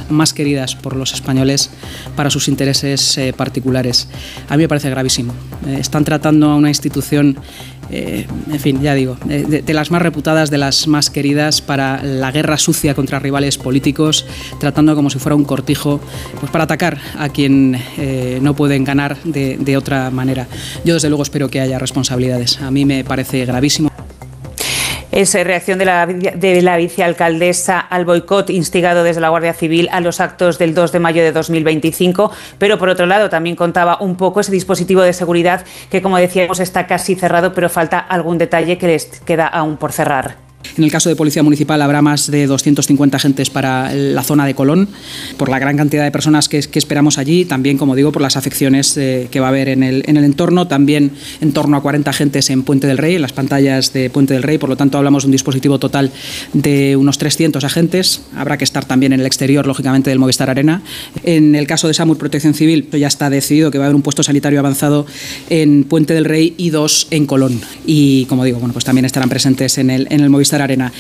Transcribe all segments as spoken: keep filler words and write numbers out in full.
más queridas por los españoles para sus intereses eh, particulares. A mí me parece gravísimo. Eh, están tratando a una institución, eh, en fin, ya digo, eh, de, de las más reputadas, de las más queridas para la guerra sucia contra rivales políticos, tratando como si fuera un cortijo, pues para atacar a quien eh, no pueden ganar de, de otra manera. Yo desde luego espero que haya responsabilidades. A mí me parece gravísimo. Es reacción de la, de la vicealcaldesa al boicot instigado desde la Guardia Civil a los actos del dos de mayo de dos mil veinticinco, pero por otro lado también contaba un poco ese dispositivo de seguridad que, como decíamos, está casi cerrado, pero falta algún detalle que les queda aún por cerrar. En el caso de Policía Municipal habrá más de doscientos cincuenta agentes para la zona de Colón, por la gran cantidad de personas que, que esperamos allí, también, como digo, por las afecciones eh, que va a haber en el, en el entorno, también en torno a cuarenta agentes en Puente del Rey, en las pantallas de Puente del Rey, por lo tanto hablamos de un dispositivo total de unos trescientos agentes. Habrá que estar también en el exterior, lógicamente, del Movistar Arena. En el caso de SAMUR Protección Civil, ya está decidido que va a haber un puesto sanitario avanzado en Puente del Rey y dos en Colón. Y, como digo, bueno, pues también estarán presentes en el, en el Movistar Arena.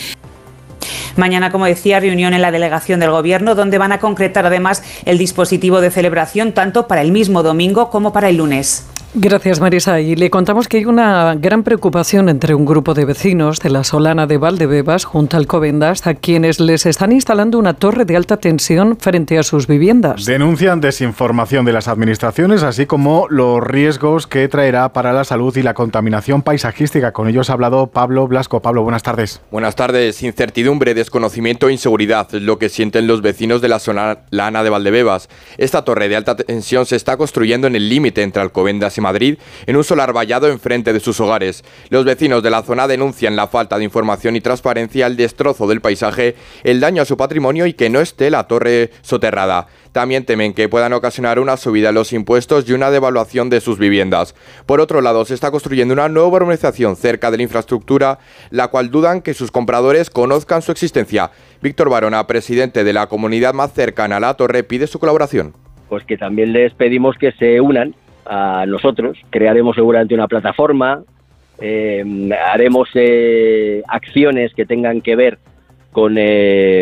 Mañana, como decía, reunión en la delegación del Gobierno, donde van a concretar además el dispositivo de celebración tanto para el mismo domingo como para el lunes. Gracias, Marisa. Y le contamos que hay una gran preocupación entre un grupo de vecinos de la Solana de Valdebebas, junto a Alcobendas, a quienes les están instalando una torre de alta tensión frente a sus viviendas. Denuncian desinformación de las administraciones, así como los riesgos que traerá para la salud y la contaminación paisajística. Con ellos ha hablado Pablo Blasco. Pablo, buenas tardes. Buenas tardes. Incertidumbre, desconocimiento e inseguridad es lo que sienten los vecinos de la Solana de Valdebebas. Esta torre de alta tensión se está construyendo en el límite entre Alcobendas y Madrid, en un solar vallado enfrente de sus hogares. Los vecinos de la zona denuncian la falta de información y transparencia, el destrozo del paisaje, el daño a su patrimonio y que no esté la torre soterrada. También temen que puedan ocasionar una subida en los impuestos y una devaluación de sus viviendas. Por otro lado, se está construyendo una nueva urbanización cerca de la infraestructura, la cual dudan que sus compradores conozcan su existencia. Víctor Barona, presidente de la comunidad más cercana a la torre, pide su colaboración. Pues que también les pedimos que se unan a nosotros. Crearemos seguramente una plataforma, eh, haremos eh, acciones que tengan que ver con eh,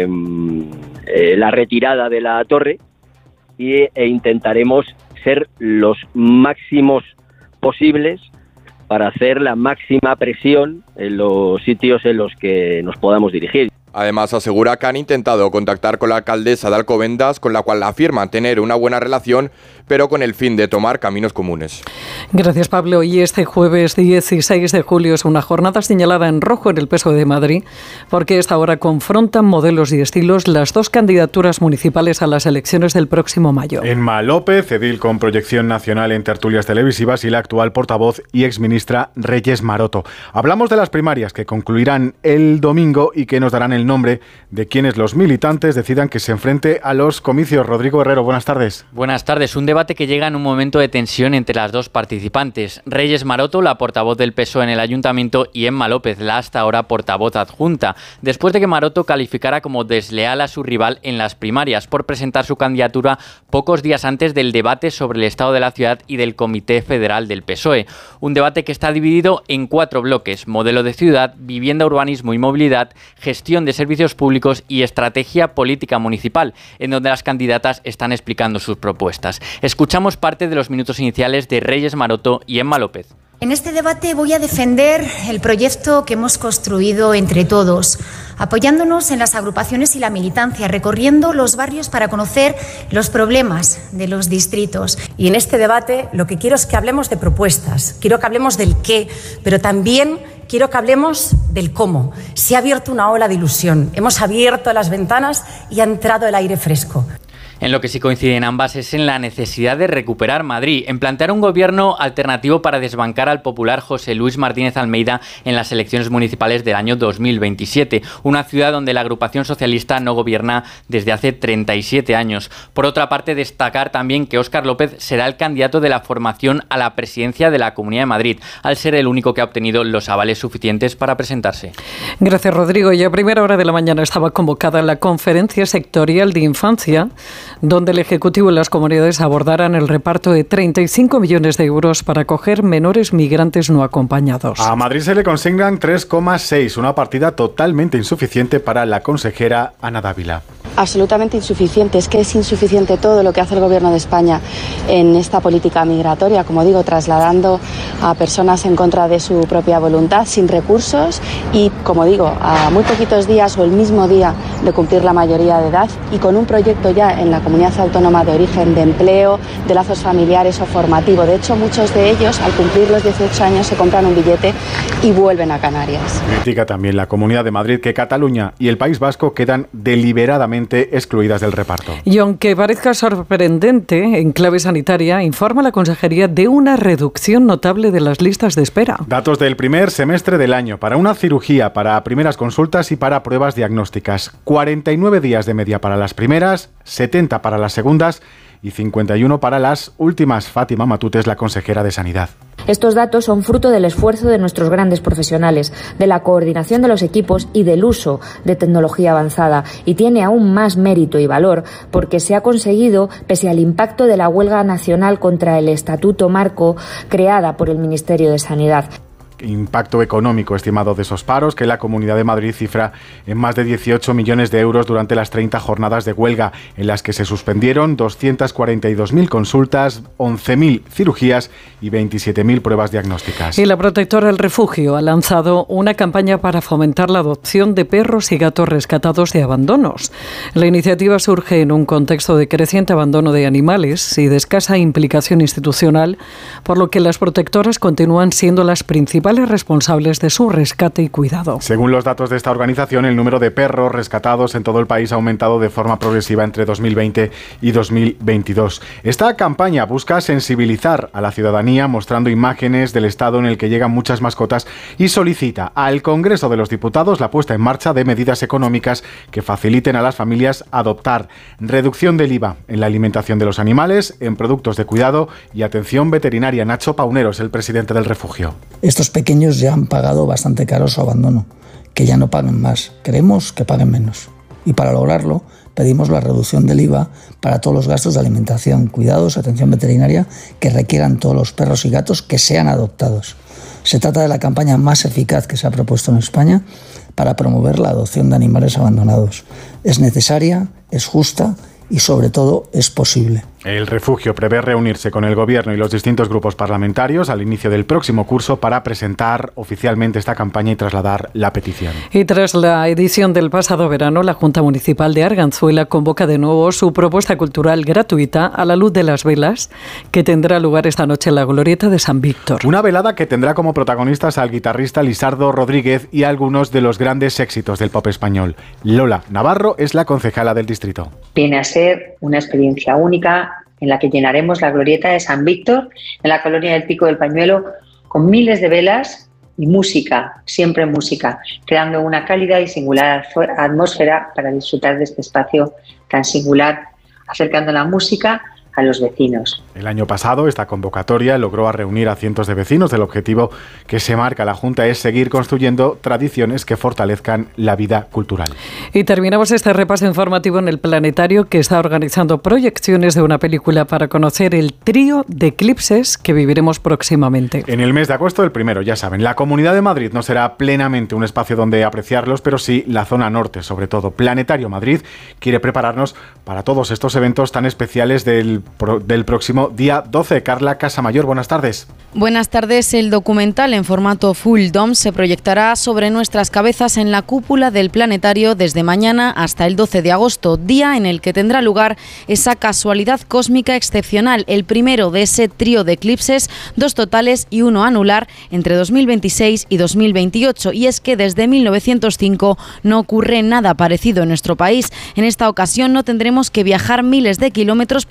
eh, la retirada de la torre y, e intentaremos ser los máximos posibles para hacer la máxima presión en los sitios en los que nos podamos dirigir. Además, asegura que han intentado contactar con la alcaldesa de Alcobendas, con la cual afirman tener una buena relación, pero con el fin de tomar caminos comunes. Gracias, Pablo. Y este jueves dieciséis de julio es una jornada señalada en rojo en el P S O E de Madrid, porque esta hora confrontan modelos y estilos las dos candidaturas municipales a las elecciones del próximo mayo. Emma López, edil con proyección nacional en tertulias televisivas, y la actual portavoz y exministra Reyes Maroto. Hablamos de las primarias que concluirán el domingo y que nos darán el nombre de quienes los militantes decidan que se enfrente a los comicios. Rodrigo Herrero, buenas tardes. Buenas tardes. Un debate que llega en un momento de tensión entre las dos participantes. Reyes Maroto, la portavoz del P S O E en el ayuntamiento, y Emma López, la hasta ahora portavoz adjunta, después de que Maroto calificara como desleal a su rival en las primarias por presentar su candidatura pocos días antes del debate sobre el estado de la ciudad y del Comité Federal del P S O E. Un debate que está dividido en cuatro bloques: modelo de ciudad, vivienda, urbanismo y movilidad, gestión de servicios públicos y estrategia política municipal, en donde las candidatas están explicando sus propuestas. Escuchamos parte de los minutos iniciales de Reyes Maroto y Emma López. En este debate voy a defender el proyecto que hemos construido entre todos, apoyándonos en las agrupaciones y la militancia, recorriendo los barrios para conocer los problemas de los distritos. Y en este debate lo que quiero es que hablemos de propuestas, quiero que hablemos del qué, pero también quiero que hablemos del cómo. Se ha abierto una ola de ilusión, hemos abierto las ventanas y ha entrado el aire fresco. En lo que sí coinciden ambas es en la necesidad de recuperar Madrid, en plantear un gobierno alternativo para desbancar al popular José Luis Martínez Almeida en las elecciones municipales del año dos mil veintisiete, una ciudad donde la agrupación socialista no gobierna desde hace treinta y siete años. Por otra parte, destacar también que Óscar López será el candidato de la formación a la presidencia de la Comunidad de Madrid, al ser el único que ha obtenido los avales suficientes para presentarse. Gracias, Rodrigo. Y a primera hora de la mañana estaba convocada la conferencia sectorial de infancia donde el Ejecutivo y las comunidades abordarán el reparto de treinta y cinco millones de euros para acoger menores migrantes no acompañados. A Madrid se le consignan tres coma seis, una partida totalmente insuficiente para la consejera Ana Dávila. Absolutamente insuficiente. Es que es insuficiente todo lo que hace el Gobierno de España en esta política migratoria, como digo, trasladando a personas en contra de su propia voluntad, sin recursos y, como digo, a muy poquitos días o el mismo día de cumplir la mayoría de edad y con un proyecto ya en la comunidad autónoma de origen de empleo, de lazos familiares o formativo. De hecho, muchos de ellos, al cumplir los dieciocho años, se compran un billete y vuelven a Canarias. Critica también la Comunidad de Madrid que Cataluña y el País Vasco quedan deliberadamente excluidas del reparto. Y aunque parezca sorprendente, en clave sanitaria, informa la Consejería de una reducción notable de las listas de espera. Datos del primer semestre del año para una cirugía, para primeras consultas y para pruebas diagnósticas. cuarenta y nueve días de media para las primeras, setenta para las segundas y cincuenta y uno para las últimas. Fátima Matute es la consejera de Sanidad. Estos datos son fruto del esfuerzo de nuestros grandes profesionales, de la coordinación de los equipos y del uso de tecnología avanzada. Y tiene aún más mérito y valor porque se ha conseguido pese al impacto de la huelga nacional contra el Estatuto Marco creada por el Ministerio de Sanidad. Impacto económico estimado de esos paros que la Comunidad de Madrid cifra en más de dieciocho millones de euros durante las treinta jornadas de huelga, en las que se suspendieron doscientas cuarenta y dos mil consultas, once mil cirugías y veintisiete mil pruebas diagnósticas. Y la protectora El Refugio ha lanzado una campaña para fomentar la adopción de perros y gatos rescatados de abandonos. La iniciativa surge en un contexto de creciente abandono de animales y de escasa implicación institucional, por lo que las protectoras continúan siendo las principales responsables de su rescate y cuidado. Según los datos de esta organización, el número de perros rescatados en todo el país ha aumentado de forma progresiva entre dos mil veinte y dos mil veintidós. Esta campaña busca sensibilizar a la ciudadanía mostrando imágenes del estado en el que llegan muchas mascotas y solicita al Congreso de los Diputados la puesta en marcha de medidas económicas que faciliten a las familias adoptar, reducción del I V A en la alimentación de los animales, en productos de cuidado y atención veterinaria. Nacho Paunero es el presidente del refugio. Estos pequeños ya han pagado bastante caro su abandono, que ya no paguen más, queremos que paguen menos. Y para lograrlo pedimos la reducción del I V A para todos los gastos de alimentación, cuidados, atención veterinaria que requieran todos los perros y gatos que sean adoptados. Se trata de la campaña más eficaz que se ha propuesto en España para promover la adopción de animales abandonados. Es necesaria, es justa y sobre todo es posible. El refugio prevé reunirse con el Gobierno y los distintos grupos parlamentarios al inicio del próximo curso para presentar oficialmente esta campaña y trasladar la petición. Y tras la edición del pasado verano, la Junta Municipal de Arganzuela convoca de nuevo su propuesta cultural gratuita a la luz de las velas, que tendrá lugar esta noche en la Glorieta de San Víctor. Una velada que tendrá como protagonistas al guitarrista Lisardo Rodríguez y algunos de los grandes éxitos del pop español. Lola Navarro es la concejala del distrito. Viene a ser una experiencia única en la que llenaremos la Glorieta de San Víctor, en la colonia del Pico del Pañuelo, con miles de velas y música, siempre música, creando una cálida y singular atmósfera para disfrutar de este espacio tan singular, acercando la música a los vecinos. El año pasado esta convocatoria logró a reunir a cientos de vecinos. El objetivo que se marca la Junta es seguir construyendo tradiciones que fortalezcan la vida cultural. Y terminamos este repaso informativo en el Planetario, que está organizando proyecciones de una película para conocer el trío de eclipses que viviremos próximamente. En el mes de agosto, el primero, ya saben, la Comunidad de Madrid no será plenamente un espacio donde apreciarlos, pero sí la zona norte, sobre todo. Planetario Madrid quiere prepararnos para todos estos eventos tan especiales del del próximo día doce. Carla Casamayor, buenas tardes. Buenas tardes. El documental en formato Full Dome se proyectará sobre nuestras cabezas en la cúpula del Planetario desde mañana hasta el doce de agosto, día en el que tendrá lugar esa casualidad cósmica excepcional, el primero de ese trío de eclipses, dos totales y uno anular, entre dos mil veintiséis y dos mil veintiocho. Y es que desde mil novecientos cinco no ocurre nada parecido en nuestro país. En esta ocasión no tendremos que viajar miles de kilómetros para disfrutar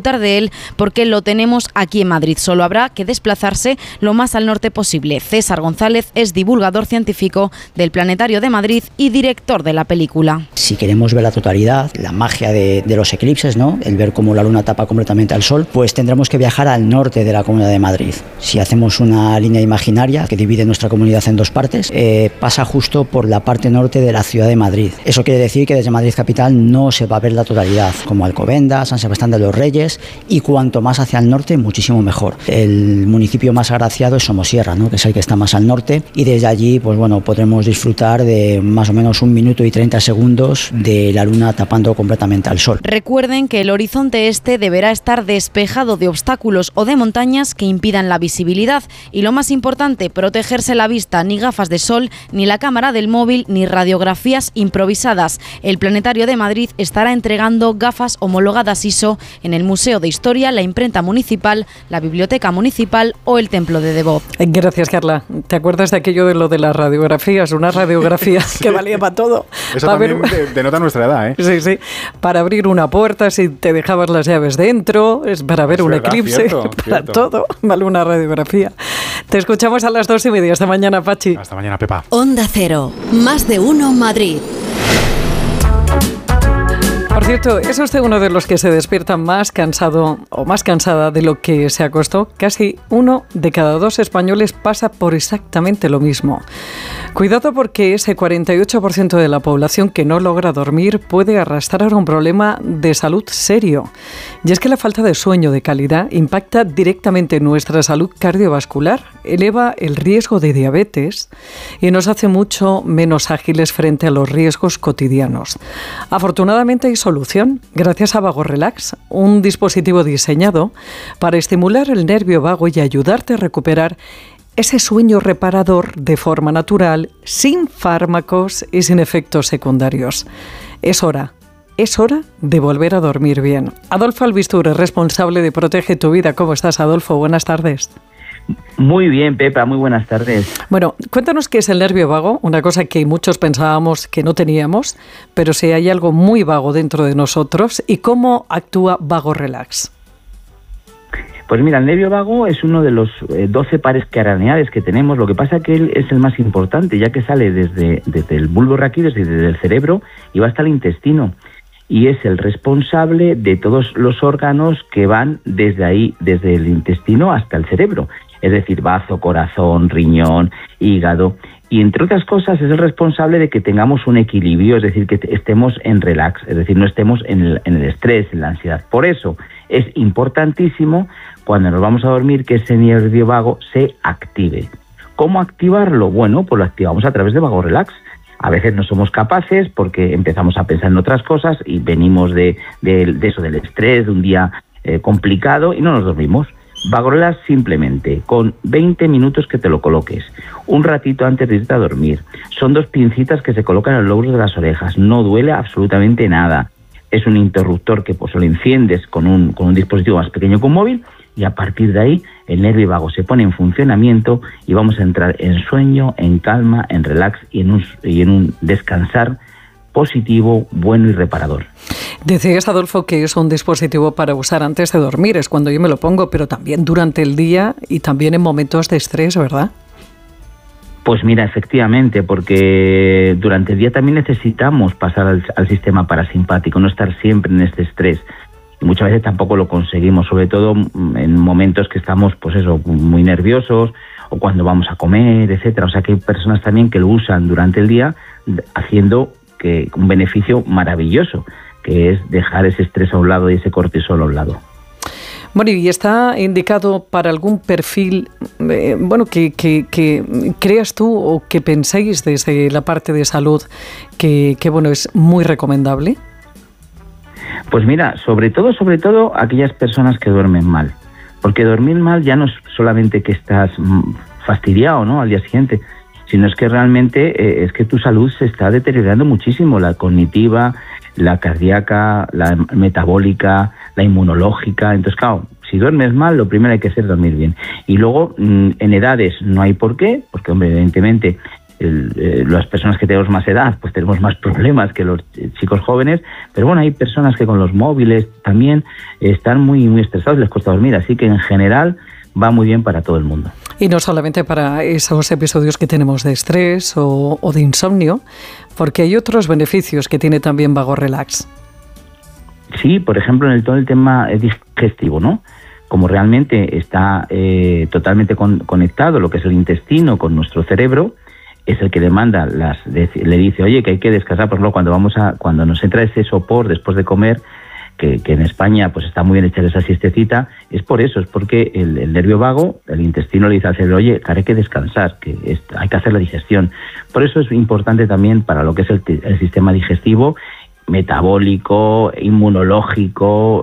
disfrutar de él porque lo tenemos aquí en Madrid. Solo habrá que desplazarse lo más al norte posible. César González es divulgador científico del Planetario de Madrid y director de la película. Si queremos ver la totalidad, la magia de, de los eclipses, ¿no? El ver cómo la luna tapa completamente al sol, pues tendremos que viajar al norte de la Comunidad de Madrid. Si hacemos una línea imaginaria que divide nuestra comunidad en dos partes, eh, pasa justo por la parte norte de la ciudad de Madrid. Eso quiere decir que desde Madrid capital no se va a ver la totalidad, como Alcobendas, San Sebastián de los Reyes, y cuanto más hacia el norte, muchísimo mejor. El municipio más agraciado es Somosierra, ¿no? Que es el que está más al norte, y desde allí pues bueno, podremos disfrutar de más o menos un minuto y treinta segundos de la luna tapando completamente al sol. Recuerden que el horizonte este deberá estar despejado de obstáculos o de montañas que impidan la visibilidad, y lo más importante, protegerse la vista, ni gafas de sol, ni la cámara del móvil, ni radiografías improvisadas. El Planetario de Madrid estará entregando gafas homologadas I S O en el Museo de Historia, la Imprenta Municipal, la Biblioteca Municipal o el Templo de Devot. Gracias, Carla. ¿Te acuerdas de aquello de lo de las radiografías? Una radiografía que valía para todo. Eso para también ver... denota nuestra edad, ¿eh? Sí, sí. Para abrir una puerta, si te dejabas las llaves dentro, es para ver es un verdad, eclipse, cierto, para cierto. Todo, vale una radiografía. Te escuchamos a las dos y media. Hasta mañana, Pachi. Hasta mañana, Pepa. Onda Cero, más de uno Madrid. Por cierto, ¿es usted uno de los que se despierta más cansado o más cansada de lo que se acostó? Casi uno de cada dos españoles pasa por exactamente lo mismo. Cuidado, porque ese cuarenta y ocho por ciento de la población que no logra dormir puede arrastrar un problema de salud serio. Y es que la falta de sueño de calidad impacta directamente en nuestra salud cardiovascular, eleva el riesgo de diabetes y nos hace mucho menos ágiles frente a los riesgos cotidianos. Afortunadamente hay solución gracias a Vago Relax, un dispositivo diseñado para estimular el nervio vago y ayudarte a recuperar ese sueño reparador de forma natural, sin fármacos y sin efectos secundarios. Es hora, es hora de volver a dormir bien. Adolfo Albisture, responsable de Protege tu Vida. ¿Cómo estás, Adolfo? Buenas tardes. Muy bien, Pepa, muy buenas tardes. Bueno, cuéntanos qué es el nervio vago, una cosa que muchos pensábamos que no teníamos, pero si hay algo muy vago dentro de nosotros, y cómo actúa Vago Relax. Pues mira, el nervio vago es uno de los eh, doce pares craneales que tenemos. Lo que pasa es que él es el más importante, ya que sale desde, desde el bulbo raquídeo, desde el cerebro, y va hasta el intestino. Y es el responsable de todos los órganos que van desde ahí, desde el intestino hasta el cerebro. Es decir, bazo, corazón, riñón, hígado. Y entre otras cosas es el responsable de que tengamos un equilibrio, es decir, que estemos en relax, es decir, no estemos en el, en el estrés, en la ansiedad. Por eso es importantísimo cuando nos vamos a dormir que ese nervio vago se active. ¿Cómo activarlo? Bueno, pues lo activamos a través de Vago Relax. A veces no somos capaces porque empezamos a pensar en otras cosas y venimos de, de, de eso, del estrés, de un día eh, complicado y no nos dormimos. Vago Relax simplemente con veinte minutos que te lo coloques, un ratito antes de irte a dormir. Son dos pincitas que se colocan en los lóbulos de las orejas, no duele absolutamente nada. Es un interruptor que pues lo enciendes con un, con un dispositivo más pequeño que un móvil, y a partir de ahí el nervio vago se pone en funcionamiento y vamos a entrar en sueño, en calma, en relax y en un, y en un descansar positivo, bueno y reparador. Decías, Adolfo, que es un dispositivo para usar antes de dormir, es cuando yo me lo pongo, pero también durante el día y también en momentos de estrés, ¿verdad? Pues mira, efectivamente, porque durante el día también necesitamos pasar al, al sistema parasimpático, no estar siempre en este estrés. Y muchas veces tampoco lo conseguimos, sobre todo en momentos que estamos, pues eso, muy nerviosos o cuando vamos a comer, etcétera. O sea que hay personas también que lo usan durante el día haciendo que un beneficio maravilloso, que es dejar ese estrés a un lado y ese cortisol a un lado. Bueno, ¿y está indicado para algún perfil, eh, bueno, que, que, que creas tú o que penséis desde la parte de salud que, que, bueno, es muy recomendable? Pues mira, sobre todo, sobre todo aquellas personas que duermen mal. Porque dormir mal ya no es solamente que estás fastidiado, ¿no?, al día siguiente, sino es que realmente eh, es que tu salud se está deteriorando muchísimo, la cognitiva, la cardíaca, la metabólica, la inmunológica. Entonces, claro, si duermes mal, lo primero hay que hacer es dormir bien. Y luego, en edades no hay por qué, porque, hombre, evidentemente, el, eh, las personas que tenemos más edad pues tenemos más problemas que los chicos jóvenes, pero bueno, hay personas que con los móviles también están muy, muy estresados, les cuesta dormir, así que en general va muy bien para todo el mundo. Y no solamente para esos episodios que tenemos de estrés o, o de insomnio, porque hay otros beneficios que tiene también Vago Relax. Sí, por ejemplo, en el, todo el tema digestivo, ¿no? Como realmente está eh, totalmente con, conectado lo que es el intestino con nuestro cerebro, es el que demanda, las, le dice, oye, que hay que descansar, por ejemplo, cuando vamos a, cuando nos entra ese sopor después de comer, que, que en España pues está muy bien echar esa siestecita, es por eso, es porque el, el nervio vago, el intestino le dice al cerebro, oye, que hay que descansar, que es, hay que hacer la digestión. Por eso es importante también para lo que es el, el sistema digestivo, metabólico, inmunológico,